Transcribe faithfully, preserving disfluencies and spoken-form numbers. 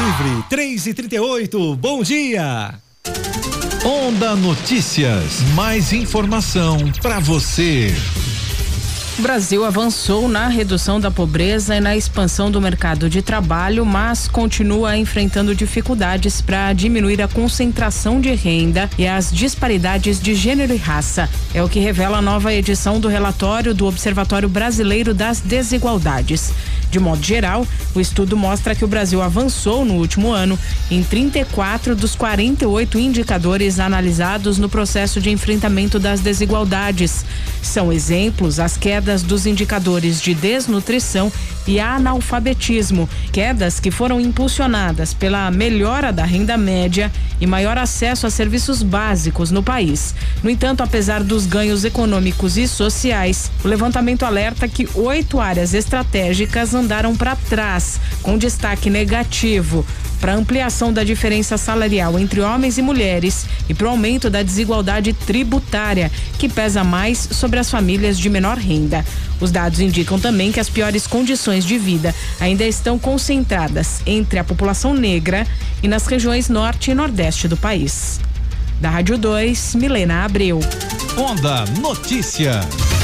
Livre, três e trinta e oito, bom dia. Onda Notícias, mais informação para você. O Brasil avançou na redução da pobreza e na expansão do mercado de trabalho, mas continua enfrentando dificuldades para diminuir a concentração de renda e as disparidades de gênero e raça. É o que revela a nova edição do relatório do Observatório Brasileiro das Desigualdades. De modo geral, o estudo mostra que o Brasil avançou no último ano em trinta e quatro dos quarenta e oito indicadores analisados no processo de enfrentamento das desigualdades. São exemplos as quedas dos indicadores de desnutrição e analfabetismo, quedas que foram impulsionadas pela melhora da renda média e maior acesso a serviços básicos no país. No entanto, apesar dos ganhos econômicos e sociais, o levantamento alerta que oito áreas estratégicas andaram para trás, com destaque negativo para a ampliação da diferença salarial entre homens e mulheres e para o aumento da desigualdade tributária, que pesa mais sobre as famílias de menor renda. Os dados indicam também que as piores condições de vida ainda estão concentradas entre a população negra e nas regiões norte e nordeste do país. Da Rádio dois, Milena Abreu. Onda Notícias.